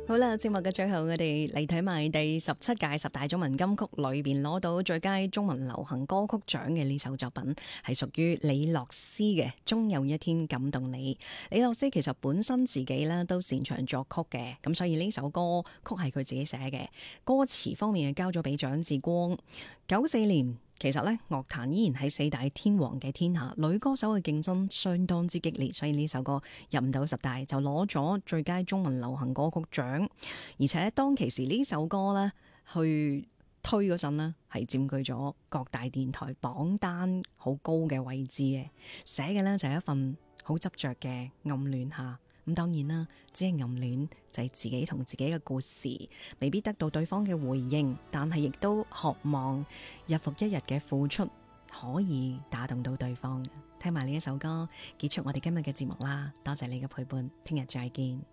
好啦，節目嘅最後，我哋嚟睇埋第17屆十大中文金曲裏邊攞到最佳中文流行歌曲獎嘅呢首作品，係屬於李樂詩嘅《終有一天感動你》。李樂詩其實本身自己咧都擅長作曲嘅，咁所以呢首歌曲係佢自己寫嘅，歌詞方面係交咗俾蔣志光。94年。其實咧，樂壇依然喺四大天王嘅天下，女歌手嘅競爭相當之激烈，所以呢首歌入唔到十大，就攞咗最佳中文流行歌曲獎。而且當其時呢首歌咧去推嗰陣呢，係佔據咗各大電台榜單好高嘅位置嘅。寫嘅呢就係一份好執着嘅暗戀下。咁當然啦，只係暗戀就係自己同自己嘅故事，未必得到對方嘅回應，但係亦都渴望日復一日嘅付出可以打動到對方。聽埋呢一首歌，結束我哋今日嘅節目啦，多謝你嘅陪伴，聽日再見。